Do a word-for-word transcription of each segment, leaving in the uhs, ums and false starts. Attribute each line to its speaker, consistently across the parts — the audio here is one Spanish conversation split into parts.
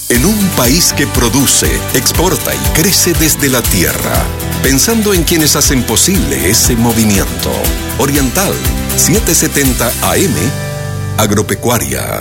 Speaker 1: En un país que produce, exporta y crece desde la tierra, pensando en quienes hacen posible ese movimiento. Oriental, setecientos setenta A M, Agropecuaria.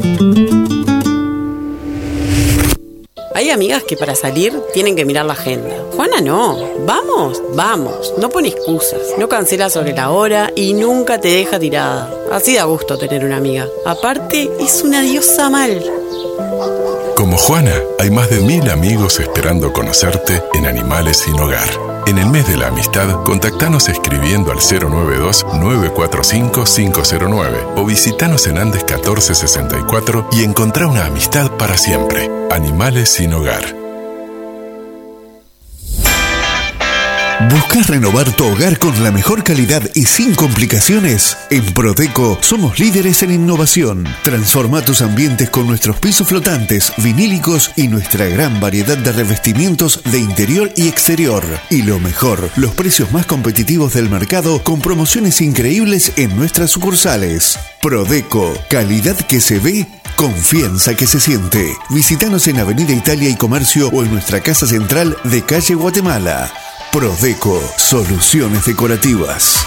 Speaker 2: Hay amigas que para salir tienen que mirar la agenda. Juana no. ¿Vamos? Vamos. No pone excusas, no cancela sobre la hora y nunca te deja tirada. Así da gusto tener una amiga. Aparte, es una diosa mal.
Speaker 3: Como Juana, hay más de mil amigos esperando conocerte en Animales Sin Hogar. En el mes de la amistad, contactanos escribiendo al cero nueve dos, nueve cuatro cinco, cinco cero nueve o visitanos en Andes catorce sesenta y cuatro y encontrá una amistad para siempre. Animales Sin Hogar.
Speaker 4: ¿Buscas renovar tu hogar con la mejor calidad y sin complicaciones? En Prodeco somos líderes en innovación. Transforma tus ambientes con nuestros pisos flotantes, vinílicos y nuestra gran variedad de revestimientos de interior y exterior. Y lo mejor, los precios más competitivos del mercado con promociones increíbles en nuestras sucursales. Prodeco, calidad que se ve, confianza que se siente. Visítanos en Avenida Italia y Comercio o en nuestra casa central de calle Guatemala. Prodeco, soluciones decorativas.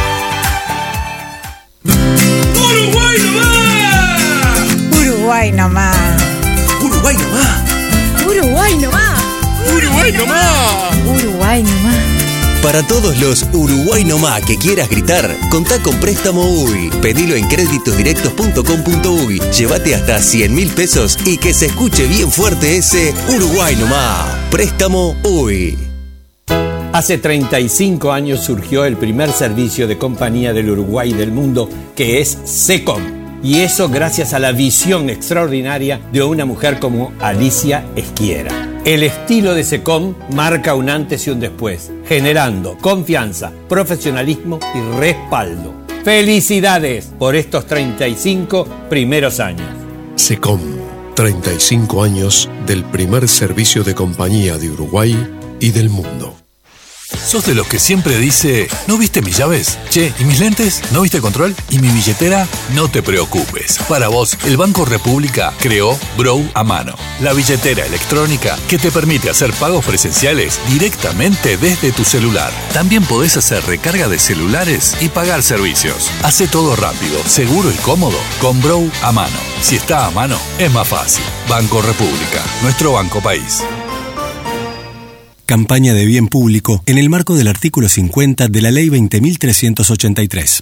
Speaker 5: ¡Uruguay nomás!
Speaker 6: Uruguay nomás.
Speaker 5: ¡Uruguay nomás!
Speaker 6: Uruguay nomás.
Speaker 5: ¡Uruguay nomás!
Speaker 6: Uruguay nomás.
Speaker 7: Para todos los Uruguay nomás que quieras gritar, contá con Préstamo U Y. Pedilo en créditos directos punto com punto uy. Llévate hasta cien mil pesos y que se escuche bien fuerte ese Uruguay nomás. Préstamo U Y.
Speaker 8: Hace treinta y cinco años surgió el primer servicio de compañía del Uruguay y del mundo, que es SECOM. Y eso gracias a la visión extraordinaria de una mujer como Alicia Esquiera. El estilo de SECOM marca un antes y un después, generando confianza, profesionalismo y respaldo. ¡Felicidades por estos treinta y cinco primeros años!
Speaker 9: SECOM, treinta y cinco años del primer servicio de compañía de Uruguay y del mundo.
Speaker 10: ¿Sos de los que siempre dice, ¿no viste mis llaves? Che, ¿y mis lentes? ¿No viste control? ¿Y mi billetera? No te preocupes. Para vos, el Banco República creó Brow a Mano, la billetera electrónica que te permite hacer pagos presenciales directamente desde tu celular. También podés hacer recarga de celulares y pagar servicios. Hacé todo rápido, seguro y cómodo con Brow a Mano. Si está a mano, es más fácil. Banco República, nuestro banco país.
Speaker 11: Campaña de bien público en el marco del artículo cincuenta de la Ley veinte mil trescientos ochenta y tres.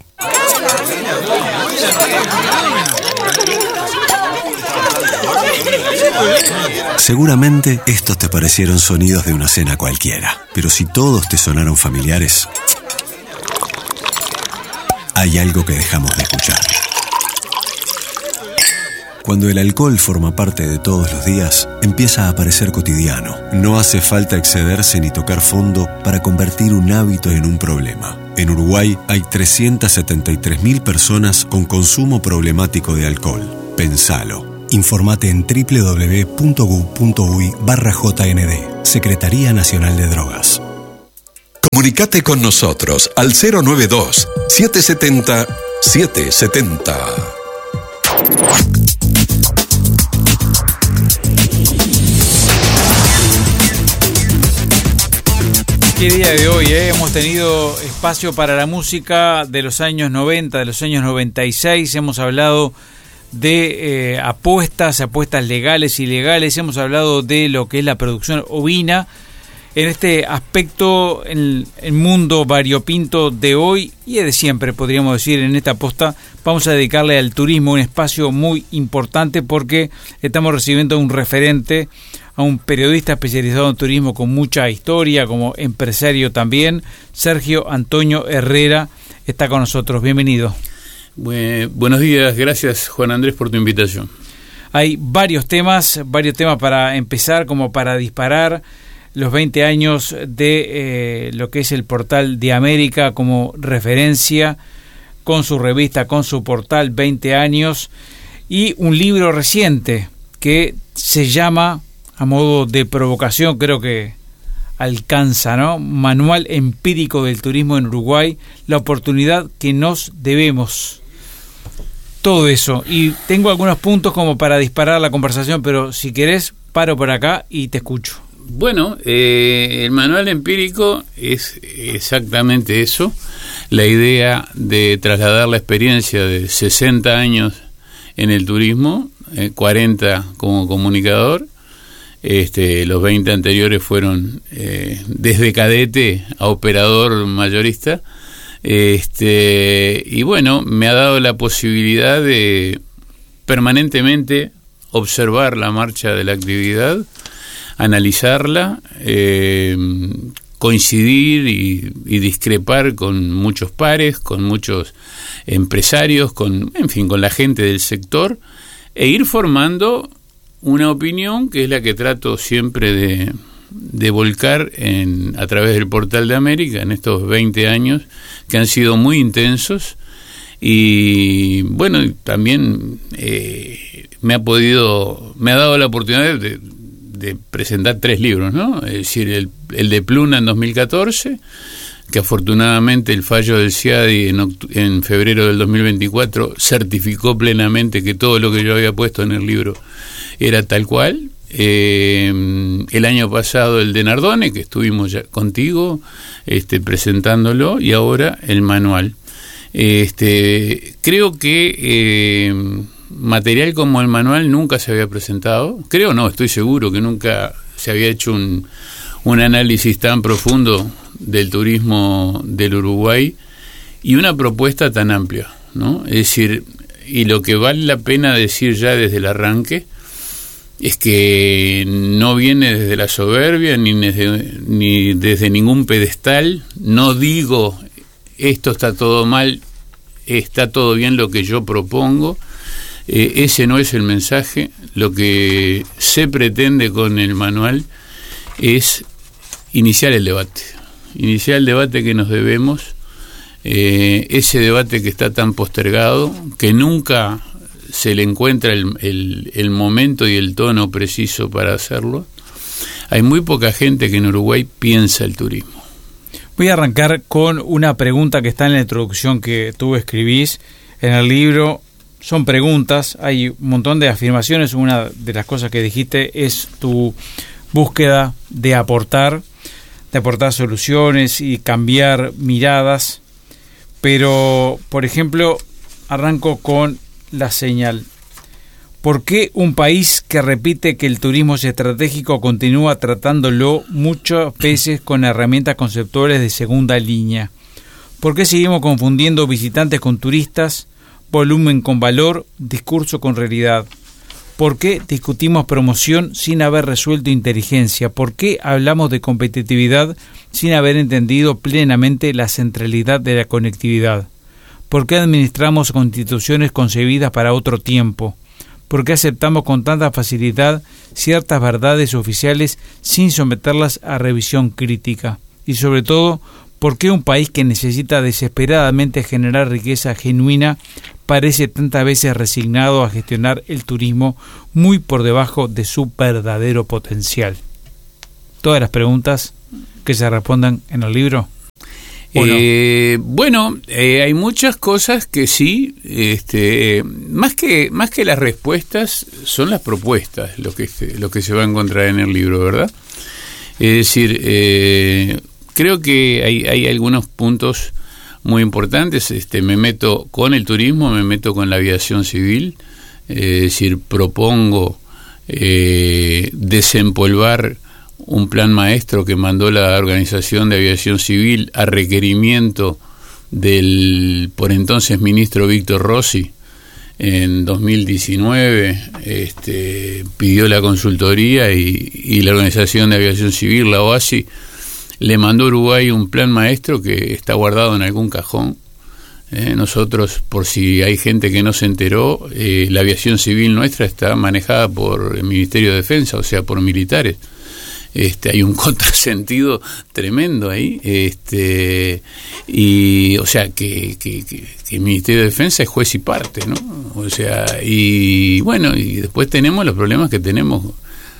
Speaker 11: Seguramente estos te parecieron sonidos de una cena cualquiera, pero si todos te sonaron familiares, hay algo que dejamos de escuchar. Cuando el alcohol forma parte de todos los días, empieza a parecer cotidiano. No hace falta excederse ni tocar fondo para convertir un hábito en un problema. En Uruguay hay trescientas setenta y tres mil personas con consumo problemático de alcohol. Pensalo. Informate en doble u doble u doble u punto gu punto uy barra J N D. Secretaría Nacional de Drogas.
Speaker 1: Comunicate con nosotros al cero nueve dos, siete siete cero, siete siete cero.
Speaker 12: Qué día de hoy, ¿eh? Hemos tenido espacio para la música de los años noventa, de los años noventa y seis, hemos hablado de eh, apuestas, apuestas legales y ilegales, hemos hablado de lo que es la producción ovina, en este aspecto, en el mundo variopinto de hoy y de siempre, podríamos decir, en esta posta vamos a dedicarle al turismo un espacio muy importante porque estamos recibiendo a un referente, a un periodista especializado en turismo con mucha historia, como empresario también. Sergio Antonio Herrera está con nosotros. Bienvenido.
Speaker 13: Buen, buenos días, gracias Juan Andrés por tu invitación.
Speaker 12: Hay varios temas, varios temas para empezar, como para disparar los veinte años de eh, lo que es el portal de América como referencia, con su revista, con su portal, veinte años, y un libro reciente que se llama, a modo de provocación, creo que alcanza, ¿no? Manual empírico del turismo en Uruguay, la oportunidad que nos debemos. todo eso. Y tengo algunos puntos como para disparar la conversación, pero si querés, paro por acá y te escucho.
Speaker 13: Bueno, eh, el manual empírico es exactamente eso, la idea de trasladar la experiencia de sesenta años en el turismo, eh, cuarenta como comunicador, este, los veinte anteriores fueron eh, desde cadete a operador mayorista, este, y bueno, me ha dado la posibilidad de permanentemente observar la marcha de la actividad, analizarla, eh, coincidir y, y discrepar con muchos pares, con muchos empresarios, con, en fin, con la gente del sector, e ir formando una opinión que es la que trato siempre de, de volcar en, a través del Portal de América en estos veinte años que han sido muy intensos. Y bueno, también eh, me ha podido, me ha dado la oportunidad de, de presentar tres libros, ¿no? Es decir, el, el de Pluna en dos mil catorce, que afortunadamente el fallo del C I A D I en, oct- en febrero del dos mil veinticuatro certificó plenamente que todo lo que yo había puesto en el libro era tal cual. Eh, el año pasado el de Nardone, que estuvimos ya contigo este, presentándolo, y ahora el manual. Este, creo que eh, material como el manual nunca se había presentado. Creo no, estoy seguro que nunca se había hecho un, un análisis tan profundo del turismo del Uruguay y una propuesta tan amplia, ¿no? Es decir, y lo que vale la pena decir ya desde el arranque es que no viene desde la soberbia ni desde, ni desde ningún pedestal. No digo esto está todo mal, está todo bien lo que yo propongo. Eh, ese no es el mensaje. Lo que se pretende con el manual es iniciar el debate, iniciar el debate que nos debemos, eh, ese debate que está tan postergado, que nunca se le encuentra el, el, el momento y el tono preciso para hacerlo. Hay muy poca gente que en Uruguay piensa el turismo.
Speaker 12: Voy a arrancar con una pregunta que está en la introducción que tú escribís en el libro. Son preguntas, hay un montón de afirmaciones. Una de las cosas que dijiste es tu búsqueda de aportar, de aportar soluciones y cambiar miradas. Pero, por ejemplo, arranco con la señal. ¿Por qué un país que repite que el turismo es estratégico continúa tratándolo muchas veces con herramientas conceptuales de segunda línea? ¿Por qué seguimos confundiendo visitantes con turistas, volumen con valor, discurso con realidad? ¿Por qué discutimos promoción sin haber resuelto inteligencia? ¿Por qué hablamos de competitividad sin haber entendido plenamente la centralidad de la conectividad? ¿Por qué administramos constituciones concebidas para otro tiempo? ¿Por qué aceptamos con tanta facilidad ciertas verdades oficiales sin someterlas a revisión crítica? Y sobre todo, ¿por qué un país que necesita desesperadamente generar riqueza genuina parece tantas veces resignado a gestionar el turismo muy por debajo de su verdadero potencial? Todas las preguntas que se respondan en el libro.
Speaker 13: Eh, bueno, eh, hay muchas cosas que sí, este, más que más que las respuestas son las propuestas lo que lo que se va a encontrar en el libro, ¿verdad? Es decir, eh, creo que hay, hay algunos puntos muy importantes. Este, me meto con el turismo, me meto con la aviación civil, eh, es decir, propongo eh, desempolvar un plan maestro que mandó la Organización de Aviación Civil a requerimiento del por entonces ministro Víctor Rossi en dos mil diecinueve. Este, pidió la consultoría y, y la Organización de Aviación Civil, la O A S I, le mandó a Uruguay un plan maestro que está guardado en algún cajón. Eh, nosotros, por si hay gente que no se enteró, eh, la aviación civil nuestra está manejada por el Ministerio de Defensa, o sea, por militares. Este, hay un contrasentido tremendo ahí, este, y o sea que, que, que, que el Ministerio de Defensa es juez y parte, ¿no? O sea, y bueno, y después tenemos los problemas que tenemos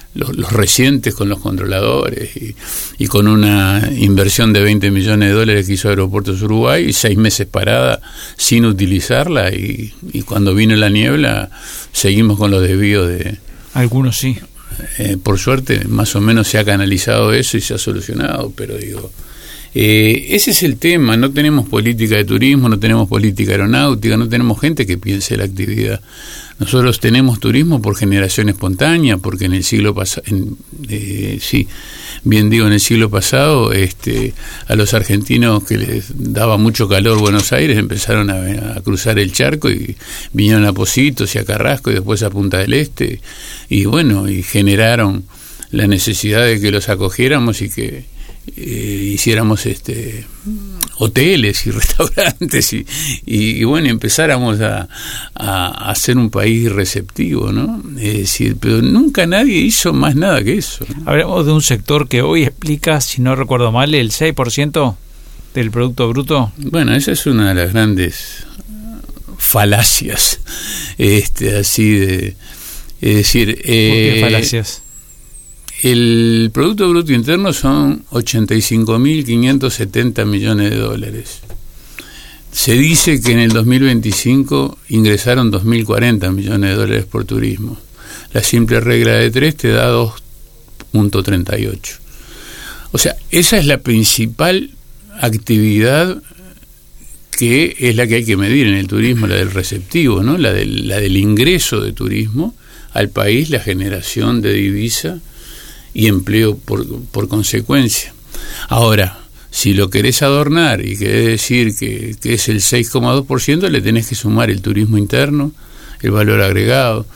Speaker 13: los, los recientes con los controladores y, y con una inversión de veinte millones de dólares que hizo Aeropuertos Uruguay y seis meses parada sin utilizarla y, y cuando vino la niebla seguimos con los desvíos de...
Speaker 12: Algunos sí.
Speaker 13: Eh, por suerte más o menos se ha canalizado eso y se ha solucionado, pero digo... Eh, ese es el tema, no tenemos política de turismo, no tenemos política aeronáutica, no tenemos gente que piense la actividad. Nosotros tenemos turismo por generación espontánea, porque en el siglo pasado, eh, sí, bien digo, en el siglo pasado, este, a los argentinos que les daba mucho calor Buenos Aires empezaron a, a cruzar el charco y vinieron a Positos y a Carrasco y después a Punta del Este, y bueno, y generaron la necesidad de que los acogiéramos y que Eh, hiciéramos este hoteles y restaurantes y, y, y bueno, empezáramos a, a, a ser un país receptivo, ¿no? Es decir, pero nunca nadie hizo más nada que eso, ¿no?
Speaker 12: Hablamos de un sector que hoy explica, si no recuerdo mal, el seis por ciento del Producto Bruto.
Speaker 13: Bueno, esa es una de las grandes falacias, este, así de, es decir,
Speaker 12: ¿por qué
Speaker 13: eh,
Speaker 12: falacias?
Speaker 13: El Producto Bruto Interno son ochenta y cinco mil quinientos setenta millones de dólares. Se dice que en el dos mil veinticinco ingresaron dos mil cuarenta millones de dólares por turismo. La simple regla de tres te da dos punto treinta y ocho. O sea, esa es la principal actividad que es la que hay que medir en el turismo, la del receptivo, ¿no? La del, la del ingreso de turismo al país, la generación de divisa y empleo por, por consecuencia. Ahora, si lo querés adornar y querés decir que, que es el seis coma dos por ciento, le tenés que sumar el turismo interno, el valor agregado,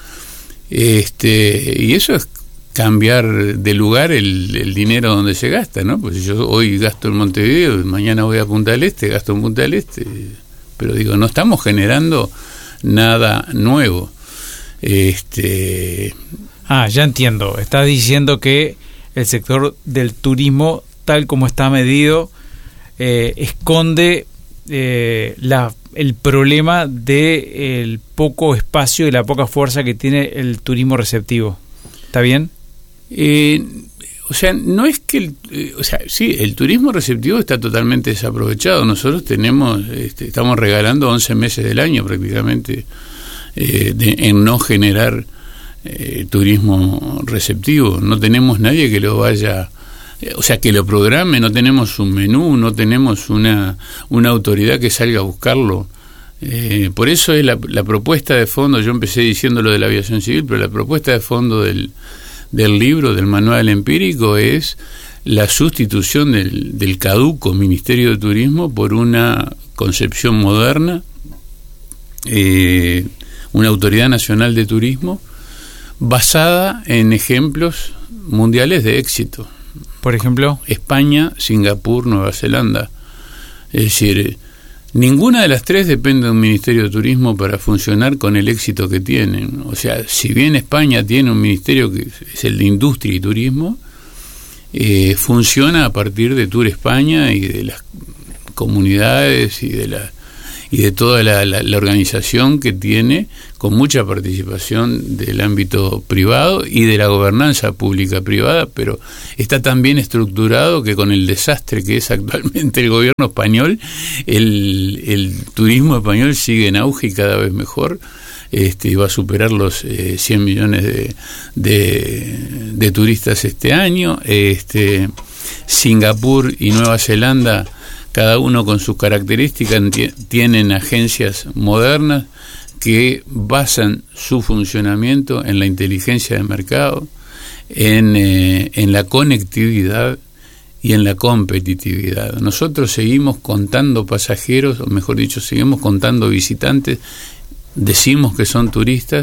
Speaker 13: este y eso es cambiar de lugar el, el dinero donde se gasta, ¿no? Pues si yo hoy gasto en Montevideo, mañana voy a Punta del Este, gasto en Punta del Este, pero digo, no estamos generando nada nuevo. Este...
Speaker 12: Ah, ya entiendo. Estás diciendo que el sector del turismo, tal como está medido, eh, esconde eh, la, el problema de el poco espacio y la poca fuerza que tiene el turismo receptivo. ¿Está bien?
Speaker 13: Eh, o sea, no es que... El, eh, o sea, sí, el turismo receptivo está totalmente desaprovechado. Nosotros tenemos, este, estamos regalando once meses del año prácticamente eh, de, en no generar... Eh, turismo receptivo. No tenemos nadie que lo vaya, eh, o sea, que lo programe, no tenemos un menú, no tenemos una, una autoridad que salga a buscarlo. Eh, por eso es la, la propuesta de fondo, yo empecé diciendo lo de la aviación civil, pero la propuesta de fondo del, del libro, del manual empírico, es la sustitución del, del caduco Ministerio de Turismo por una concepción moderna, eh, una autoridad nacional de turismo basada en ejemplos mundiales de éxito.
Speaker 12: Por ejemplo,
Speaker 13: España, Singapur, Nueva Zelanda. Es decir, ninguna de las tres depende de un Ministerio de Turismo para funcionar con el éxito que tienen. O sea, si bien España tiene un ministerio que es el de Industria y Turismo, eh, funciona a partir de Tour España y de las comunidades y de la y de toda la, la, la organización que tiene, con mucha participación del ámbito privado y de la gobernanza pública privada, pero está tan bien estructurado que con el desastre que es actualmente el gobierno español, el, el turismo español sigue en auge y cada vez mejor, este, y va a superar los eh, cien millones de, de, de turistas este año. Este, Singapur y Nueva Zelanda, cada uno con sus características, tienen agencias modernas que basan su funcionamiento en la inteligencia de mercado, en, eh, en la conectividad y en la competitividad. Nosotros seguimos contando pasajeros, o mejor dicho, seguimos contando visitantes, decimos que son turistas,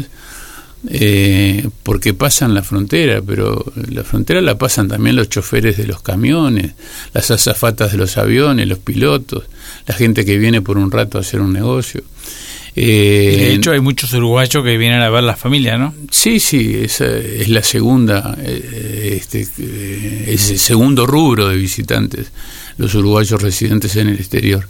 Speaker 13: Eh, porque pasan la frontera, pero la frontera la pasan también los choferes de los camiones, las azafatas de los aviones, los pilotos, la gente que viene por un rato a hacer un negocio.
Speaker 12: Eh, de hecho hay muchos uruguayos que vienen a ver la familia, ¿no?
Speaker 13: Sí, sí, esa es la segunda, eh, este, eh, es el segundo rubro de visitantes, los uruguayos residentes en el exterior.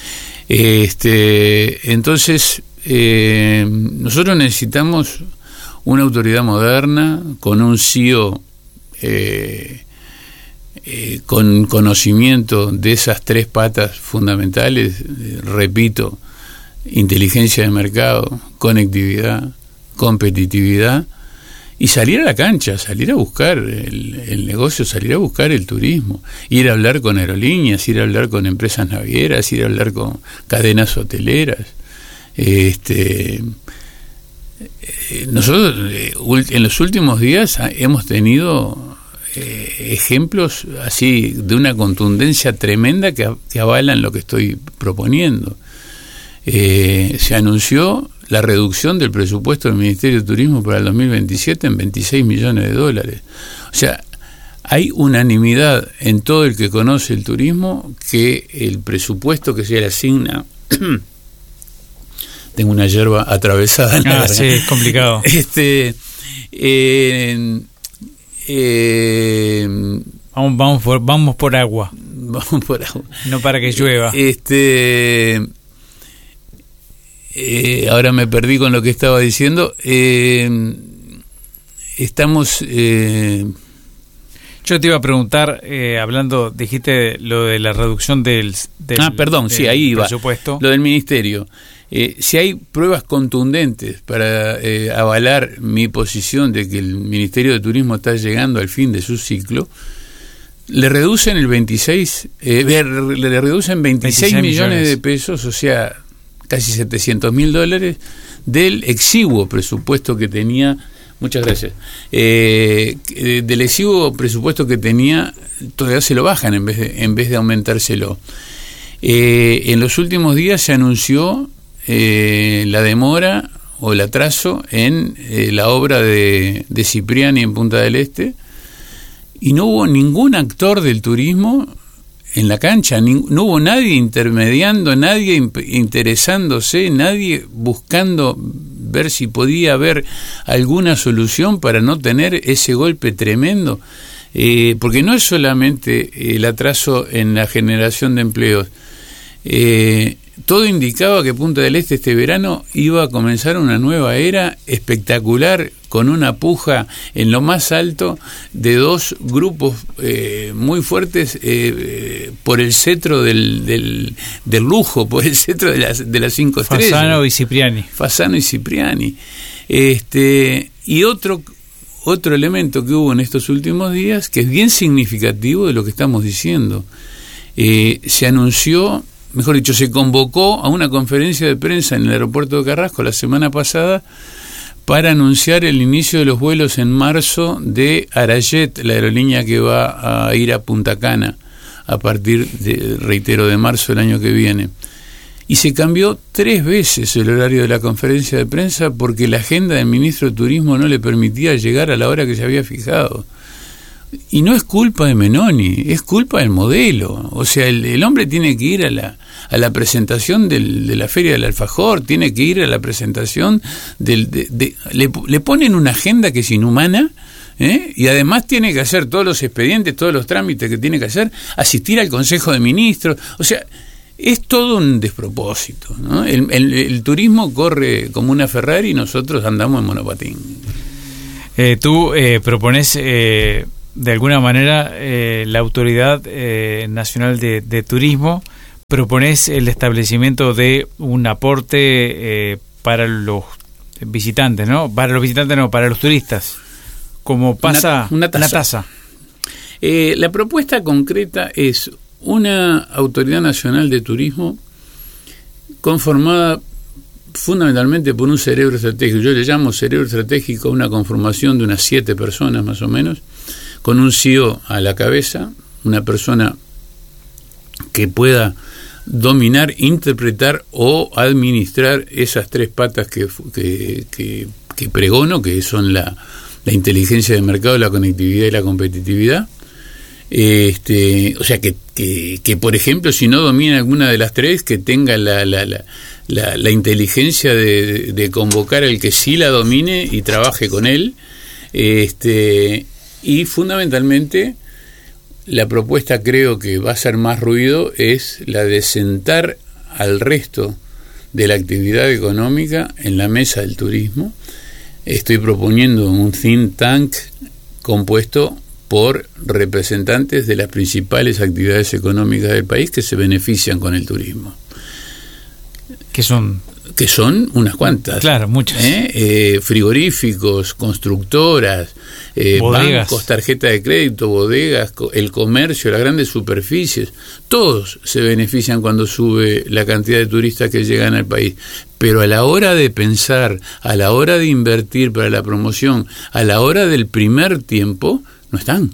Speaker 13: Este, entonces, eh, nosotros necesitamos una autoridad moderna, con un C E O eh, eh, con conocimiento de esas tres patas fundamentales, eh, repito, inteligencia de mercado, conectividad, competitividad, y salir a la cancha, salir a buscar el, el negocio, salir a buscar el turismo, ir a hablar con aerolíneas, ir a hablar con empresas navieras, ir a hablar con cadenas hoteleras. Este, nosotros en los últimos días hemos tenido eh, ejemplos así de una contundencia tremenda que, que avalan lo que estoy proponiendo. Eh, se anunció la reducción del presupuesto del Ministerio de Turismo para el dos mil veintisiete en veintiséis millones de dólares. O sea, hay unanimidad en todo el que conoce el turismo que el presupuesto que se le asigna tengo una yerba atravesada en la
Speaker 12: ah, sí, es complicado.
Speaker 13: Este, eh, eh,
Speaker 12: vamos, vamos, por, vamos por agua.
Speaker 13: Vamos por agua.
Speaker 12: No para que llueva.
Speaker 13: Este, eh, ahora me perdí con lo que estaba diciendo. Eh, estamos... Eh,
Speaker 12: Yo te iba a preguntar, eh, hablando, dijiste lo de la reducción del, del
Speaker 13: ah, perdón,
Speaker 12: del
Speaker 13: sí, ahí iba.
Speaker 12: presupuesto.
Speaker 13: Lo del ministerio. Eh, si hay pruebas contundentes para eh, avalar mi posición de que el Ministerio de Turismo está llegando al fin de su ciclo, le reducen el veintiséis, eh, le reducen veintiséis millones de pesos, o sea, casi setecientos mil dólares del exiguo presupuesto que tenía. Muchas gracias. Eh, del exiguo presupuesto que tenía, todavía se lo bajan en vez de, en vez de aumentárselo. Eh, en los últimos días se anunció eh, la demora o el atraso en eh, la obra de, de Cipriani en Punta del Este, y no hubo ningún actor del turismo en la cancha, ni, no hubo nadie intermediando, nadie imp- interesándose, nadie buscando ver si podía haber alguna solución para no tener ese golpe tremendo, eh, porque no es solamente el atraso en la generación de empleos. Eh, todo indicaba que Punta del Este este verano iba a comenzar una nueva era espectacular, con una puja en lo más alto de dos grupos eh, muy fuertes eh, eh, por el cetro del, del, del lujo, por el cetro de las, de las cinco estrellas.
Speaker 12: Fasano y Cipriani.
Speaker 13: Fasano y Cipriani. Este, y otro, otro elemento que hubo en estos últimos días, que es bien significativo de lo que estamos diciendo. Eh, se anunció, mejor dicho, se convocó a una conferencia de prensa en el aeropuerto de Carrasco la semana pasada para anunciar el inicio de los vuelos en marzo de Arayet, la aerolínea que va a ir a Punta Cana a partir de, reitero, de marzo del año que viene. Y se cambió tres veces el horario de la conferencia de prensa porque la agenda del ministro de Turismo no le permitía llegar a la hora que se había fijado. Y no es culpa de Menoni, es culpa del modelo. O sea, el, el hombre tiene que ir a la, a la presentación del, de la Feria del Alfajor, tiene que ir a la presentación del... De, de, le, le ponen una agenda que es inhumana, ¿eh? Y además tiene que hacer todos los expedientes, todos los trámites que tiene que hacer, asistir al Consejo de Ministros. O sea, es todo un despropósito, ¿no? El, el, el turismo corre como una Ferrari y nosotros andamos en monopatín.
Speaker 12: Eh, tú eh, propones... Eh... de alguna manera eh, la Autoridad eh, Nacional de, de Turismo, propones el establecimiento de un aporte eh, para los visitantes, ¿no? Para los visitantes no, para los turistas. Como pasa
Speaker 13: una, una tasa.
Speaker 12: Una tasa.
Speaker 13: Eh, la propuesta concreta es una Autoridad Nacional de Turismo conformada fundamentalmente por un cerebro estratégico. Yo le llamo cerebro estratégico a una conformación de unas siete personas más o menos, con un C E O a la cabeza, una persona que pueda dominar, interpretar o administrar esas tres patas que, que, que, que pregono, que son la, la inteligencia de mercado, la conectividad y la competitividad. Este, o sea, que, que, que por ejemplo, si no domina alguna de las tres, que tenga la, la, la, la, la inteligencia de, de convocar al que sí la domine y trabaje con él. Este... Y fundamentalmente la propuesta, creo que va a hacer más ruido, es la de sentar al resto de la actividad económica en la mesa del turismo. Estoy proponiendo un think tank compuesto por representantes de las principales actividades económicas del país que se benefician con el turismo.
Speaker 12: ¿Qué son?
Speaker 13: Que son unas cuantas.
Speaker 12: Claro, muchas.
Speaker 13: ¿Eh? Eh, frigoríficos, constructoras, eh, bancos, tarjeta de crédito, bodegas, el comercio, las grandes superficies, todos se benefician cuando sube la cantidad de turistas que llegan al país. Pero a la hora de pensar, a la hora de invertir para la promoción, a la hora del primer tiempo, no están.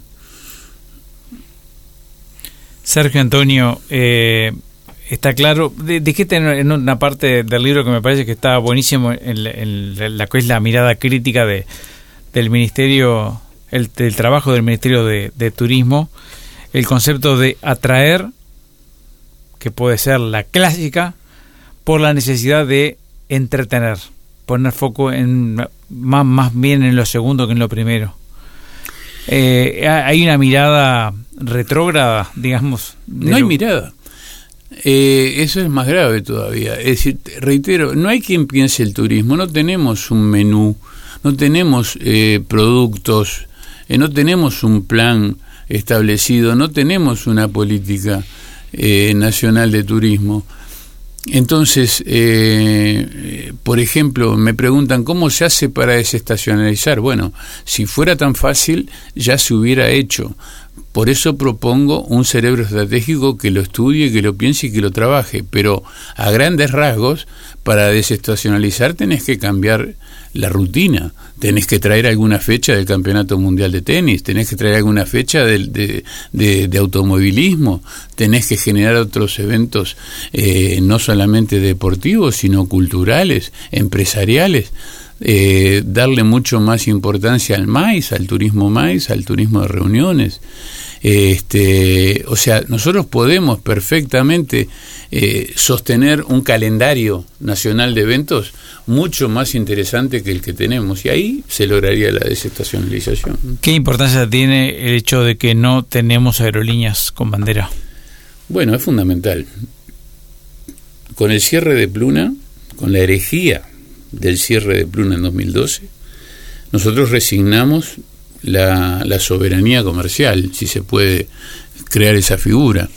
Speaker 12: Sergio Antonio, eh, está claro, dijiste en una parte del libro que me parece que está buenísimo, en, en la que es la mirada crítica de del Ministerio, el, del trabajo del Ministerio de, de Turismo, el concepto de atraer, que puede ser la clásica, por la necesidad de entretener, poner foco en más, más bien en lo segundo que en lo primero. Eh, hay una mirada retrógrada, digamos.
Speaker 13: No hay
Speaker 12: lo...
Speaker 13: mirada. Eh, eso es más grave todavía. Es decir, reitero, no hay quien piense el turismo. No tenemos un menú, no tenemos eh, productos, eh, no tenemos un plan establecido, no tenemos una política eh, nacional de turismo. Entonces, eh, por ejemplo, me preguntan cómo se hace para desestacionalizar. Bueno, si fuera tan fácil, ya se hubiera hecho. Por eso propongo un cerebro estratégico que lo estudie, que lo piense y que lo trabaje. Pero a grandes rasgos, para desestacionalizar tenés que cambiar la rutina. Tenés que traer alguna fecha del Campeonato Mundial de Tenis, tenés que traer alguna fecha de, de, de, de automovilismo, tenés que generar otros eventos, eh, no solamente deportivos, sino culturales, empresariales. Eh, darle mucho más importancia al MAIS, al turismo MAIS, al turismo de reuniones. Este, o sea, nosotros podemos perfectamente eh, sostener un calendario nacional de eventos mucho más interesante que el que tenemos, y ahí se lograría la desestacionalización.
Speaker 12: ¿Qué importancia tiene el hecho de que no tenemos aerolíneas con bandera?
Speaker 13: Bueno, es fundamental. Con el cierre de Pluna, con la herejía del cierre de Pluna en dos mil doce, nosotros resignamos la, la soberanía comercial, si se puede crear esa figura.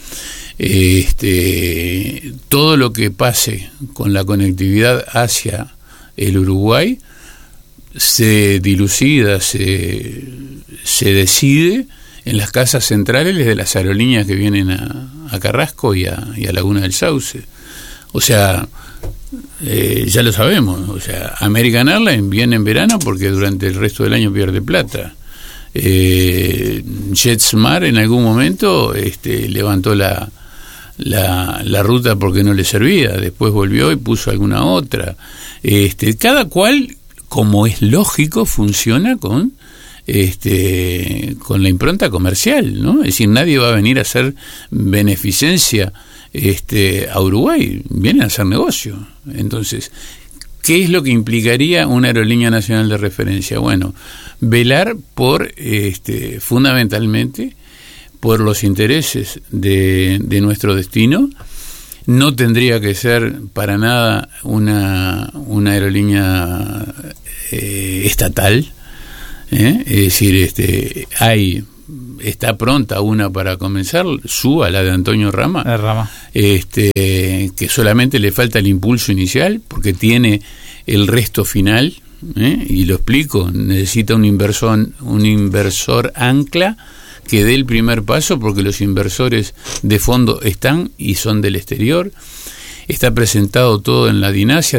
Speaker 13: Este, todo lo que pase con la conectividad hacia el Uruguay se dilucida, se, se decide en las casas centrales de las aerolíneas que vienen a, a Carrasco y a, y a Laguna del Sauce. O sea, eh, ya lo sabemos, o sea, American Airlines viene en verano porque durante el resto del año pierde plata. Eh, JetSmart en algún momento este, levantó la, la, la ruta porque no le servía, después volvió y puso alguna otra. Este, cada cual, como es lógico, funciona con este, con la impronta comercial, ¿no? Es decir, nadie va a venir a hacer beneficencia este, a Uruguay, vienen a hacer negocio. Entonces, ¿qué es lo que implicaría una aerolínea nacional de referencia? Bueno, velar por, este, fundamentalmente, por los intereses de, de nuestro destino. No tendría que ser para nada una, una aerolínea eh, estatal, ¿eh? Es decir, este, hay... está pronta una para comenzar, suba la de Antonio Rama,
Speaker 12: Rama.
Speaker 13: Este, que solamente le falta el impulso inicial porque tiene el resto final, ¿eh? Y lo explico, necesita un inversor, un inversor ancla que dé el primer paso, porque los inversores de fondo están y son del exterior. Está presentado todo en la Dinasia.